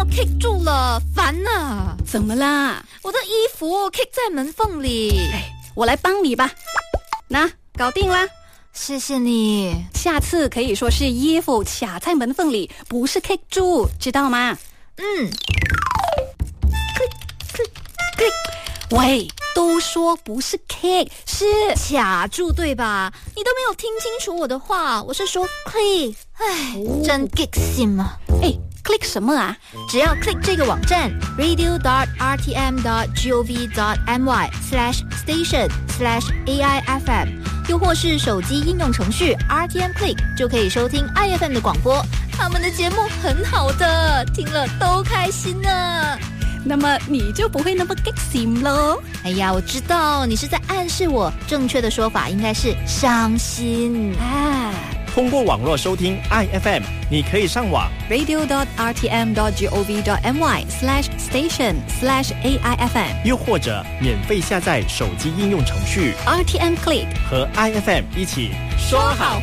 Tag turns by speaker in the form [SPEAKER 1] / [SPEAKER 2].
[SPEAKER 1] kick 住了，烦啊！
[SPEAKER 2] 怎么啦？
[SPEAKER 1] 我的衣服 kick 在门缝里。
[SPEAKER 2] 我来帮你吧。那搞定啦。
[SPEAKER 1] 谢谢你。
[SPEAKER 2] 下次可以说是衣服卡在门缝里，不是 kick 住，知道吗？喂，都说不是 kick， 是
[SPEAKER 1] 卡住对吧？你都没有听清楚我的话，我是说 click。真激心啊
[SPEAKER 2] ！click 什么啊？
[SPEAKER 1] 只要 click 这个网站 radio.rtm.gov.my/station/AIFM， 又或是手机应用程序 RTM Click， 就可以收听 IFM 的广播。他们的节目很好的，听了都开心呢。
[SPEAKER 2] 那么你就不会那么激心咯。
[SPEAKER 1] 哎呀，我知道你是在暗示我，正确的说法应该是伤心啊。
[SPEAKER 3] 通过网络收听 IFM， 你可以上网
[SPEAKER 2] radio.rtm.gov.my/station/AIFM，
[SPEAKER 3] 又或者免费下载手机应用程序
[SPEAKER 2] RTM Click
[SPEAKER 3] 和 IFM 一起说好